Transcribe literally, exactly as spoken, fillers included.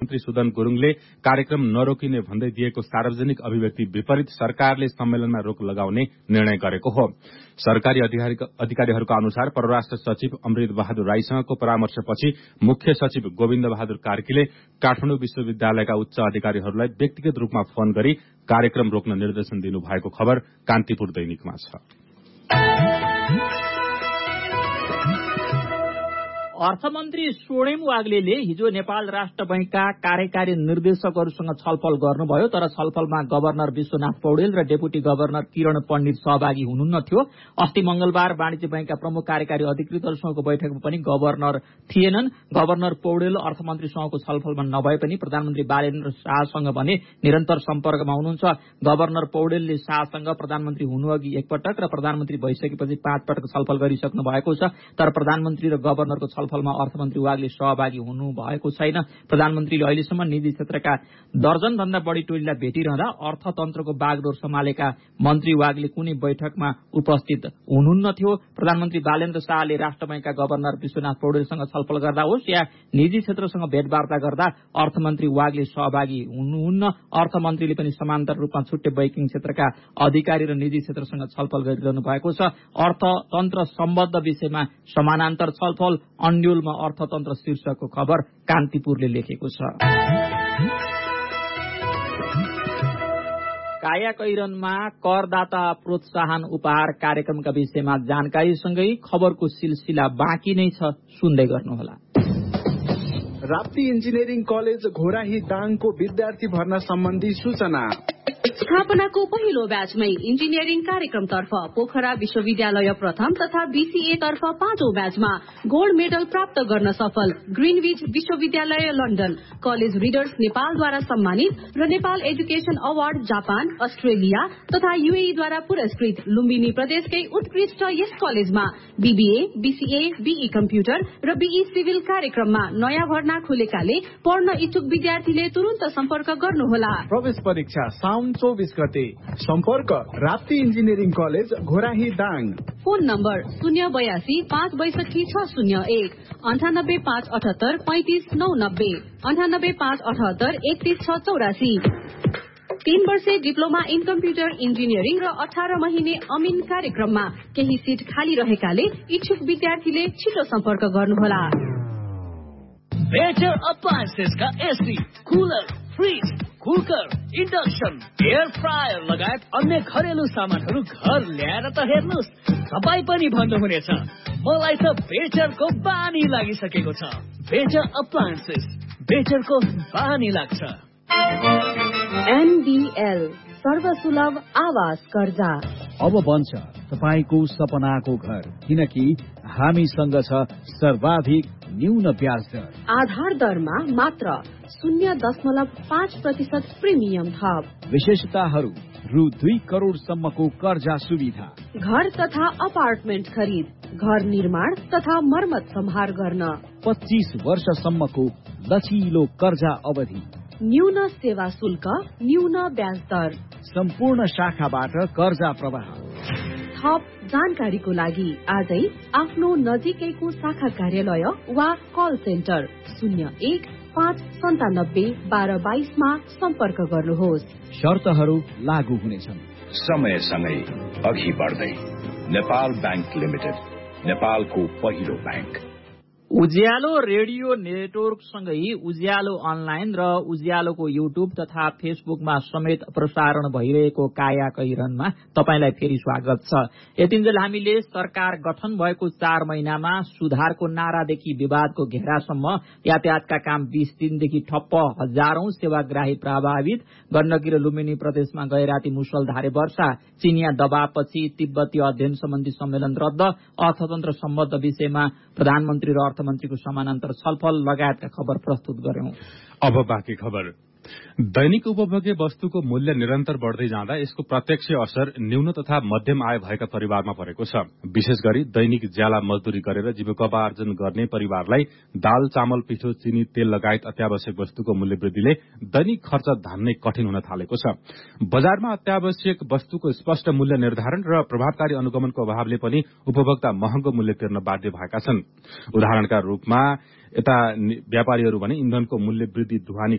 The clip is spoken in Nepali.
अर्थमन्त्री सुदन गुरुङले कार्यक्रम नरोकिने भन्दै दिएको सार्वजनिक अभिव्यक्ति विपरीत सरकारले सम्मेलनमा रोक लगाउने निर्णय गरेको हो। सरकारी अधिकारीहरूका अनुसार परराष्ट्र सचिव अमृत बहादुर राईसँगको परामर्शपछि मुख्य सचिव गोविन्द बहादुर कार्कीले काठमाडौँ विश्वविद्यालयका उच्च अधिकारीहरूलाई व्यक्तिगत रूपमा फोन गरी कार्यक्रम रोक्न निर्देशन दिनुभएको खबर कान्तिपुर दैनिकमा छ। अर्थमन्त्री स्वर्णिम वाग्लेले हिजो नेपाल राष्ट्र बैंकका कार्यकारी निर्देशकहरूसँग छलफल गर्नुभयो, तर छलफलमा गभर्नर विश्वनाथ पौडेल र डेपुटी गभर्नर किरण पण्डित सहभागी हुनुहुन्न थियो। अस्ति मंगलबार वाणिज्य बैंकका प्रमुख कार्यकारी अधिकृतहरूसँगको बैठकमा पनि गभर्नर थिएनन्। गभर्नर पौडेल अर्थमन्त्रीसँगको छलफलमा नभए पनि प्रधानमन्त्री बालेन्द्र शाहसँग भने निरन्तर सम्पर्कमा हुनुहुन्छ। गभर्नर पौडेलले शाहसँग प्रधानमन्त्री हुनुअघि एकपटक र प्रधानमन्त्री भइसकेपछि पाँच पटक छलफल गरिसक्नु भएको छ, तर प्रधानमन्त्री र गभर्नरको छलफलमा अर्थमन्त्री वाग्ले सहभागी हुनु भएको छैन। प्रधानमन्त्रीले अहिलेसम्म निजी क्षेत्रका दर्जन भन्दा बढी टोलीलाई भेटिरहँदा अर्थतन्त्रको बागडोर सम्हालेका मन्त्री वाग्ले कुनै बैठकमा उपस्थित हुनुहुन्न थियो। प्रधानमन्त्री बालेन्द्र शाहले राष्ट्र बैंकका गभर्नर विश्वनाथ पौडेलसँग छलफल गर्दा होस् या निजी क्षेत्रसँग भेटवार्ता गर्दा अर्थमन्त्री वाग्ले सहभागी हुनुहुन्न। अर्थमन्त्रीले पनि समान्तर रूपमा छुट्टै बैंकिङ क्षेत्रका अधिकारी र निजी क्षेत्रसँग छलफल गरिरहनु भएको छ। अर्थतन्त्र सम्बद्ध विषयमा समानान्तर छलफल अन्यलमा अर्थतन्त्र शीर्षकको खबर कान्तिपुरले लेखेको छ। कायाकैरनमा करदाता प्रोत्साहन उपहार कार्यक्रमका विषयमा जानकारीसँगै खबरको सिलसिला बाँकी नै छ, सुन्दै गर्नुहोला। राप्ती इन्जिनियरिङ कलेज घोराही दाङको विद्यार्थी भर्ना सम्बन्धी सूचना। स्थापनाको पहिलो ब्याचमै इन्जिनियरिङ कार्यक्रमतर्फ पोखरा विश्वविद्यालय प्रथम तथा बीसीए तर्फ पाँचौं ब्याचमा गोल्ड मेडल प्राप्त गर्न सफल ग्रीनविच विश्वविद्यालय लन्डन, कलेज रिडर्स नेपालद्वारा सम्मानित र Nepal education award Japan, Australia तथा यूएईद्वारा पुरस्कृत लुम्बिनी प्रदेशकै उत्कृष्ट यस कलेजमा बीबीए, बीसीए, बीई कम्प्युटर र बीई सिभिल कार्यक्रममा नयाँ भर्ना खुलेकाले पढ्न इच्छुक विद्यार्थीले तुरन्त सम्पर्क गर्नुहोला। प्रवेश परीक्षा साउन चौबीस गते। सम्पर्क Rapti engineering college Ghorahi Dang. Phone number शून्य बयासी पाँच बैसठी छ शून्य एक अन्ठानब्बे पाँच अठहत्तर पैंतिस नौ नब्बे अन्ठानब्बे पाँच अठहत्तर एकतीस छ चौरासी। तीन वर्षे डिप्लोमा इन कम्प्युटर इन्जिनियरिङ र अठार महिने अमिन कार्यक्रममा केही सिट खाली रहेकाले इच्छुक विद्यार्थीले छिटो सम्पर्क गर्नुहोला। Better अप्लायन्सेसका AC, cooler, fridge, cooker, induction, air fryer लगायत अन्य घरेलु सामानहरू घर ल्याएर त हेर्नुहोस्, तपाईँ पनि भन्नुहुनेछ मलाई त बेटरको बानी लागिसकेको छ। बेटर अप्लायन्सेस, बेटरको बानी लाग्छ। एनबीएल सर्वसुलभ आवास कर्जा अब बन्छ तपाईको सपनाको घर, किनकि हामीसँग छ सर्वाधिक न्यून ब्याज दर। आधार दरमा मात्र शून्य दशमलव पाँच प्रतिशत प्रिमियम थप। विशेषताहरू रु दुई करोडसम्मको कर्जा सुविधा, घर तथा अपार्टमेन्ट खरिद, घर निर्माण तथा मर्मत सम्हार गर्न, पच्चीस वर्षसम्मको लचिलो कर्जा अवधि, न्यून सेवा शुल्क, न्यून ब्याज दर, सम्पूर्ण शाखाबाट कर्जा प्रवाह। थप जानकारीको लागि आजै आफ्नो नजिकैको शाखा कार्यालय वा कल सेन्टर शून्य एक पाँच सन्तानब्बे बाह्र बाइसमा सम्पर्क गर्नुहोस्। शर्तहरू लागू हुनेछन्। समयसँगै अघि बढ्दै नेपाल बैंक लिमिटेड, नेपालको पहिलो बैंक। उज्यालो रेडियो नेटवर्कसँगै उज्यालो अनलाइन र उज्यालोको युट्युब तथा फेसबुकमा समेत प्रसारण भइरहेको काया कैरनमा तपाईलाई फेरि स्वागत छ। यतिन्जेल हामीले सरकार गठन भएको चार महिनामा सुधारको नारादेखि विवादको घेरासम्म यातायातका काम बीस दिनदेखि ठप्प, हजारौं सेवाग्राही प्रभावित, गण्डकी र लुम्बिनी प्रदेशमा गैराती मुसलधारे वर्षा, चिनिया दबावपछि तिब्बतीय अध्ययन सम्बन्धी सम्मेलन रद्द, अर्थतन्त्र सम्बद्ध विषयमा प्रधानमन्त्री र अर्थमन्त्रीको समानान्तर छलफल लगायतका खबर प्रस्तुत गर्यौं। अब बाँकी खबर। दैनिक उपभोग्य वस्तुको मूल्य निरन्तर बढ़दै जाँदा यसको प्रत्यक्ष असर न्यून तथा मध्यम आय भएका परिवारमा परेको छ। विशेष गरी दैनिक ज्याला मजदूरी गरेर जीविकोपार्जन गर्ने परिवारलाई दाल, चामल, पिठो, चिनी, तेल लगायत अत्यावश्यक वस्तुको मूल्य वृद्धिले दैनिक खर्च धान्नै कठिन हुन थालेको छ। बजारमा अत्यावश्यक वस्तुको स्पष्ट मूल्य निर्धारण र प्रभावकारी अनुगमनको अभावले पनि उपभोक्ता महँगो मूल्य तिर्न बाध्य भएका छन्। उदाहरणका रूपमा यता व्यापारीहरू भने इन्धनको मूल्य वृद्धि ढुवानी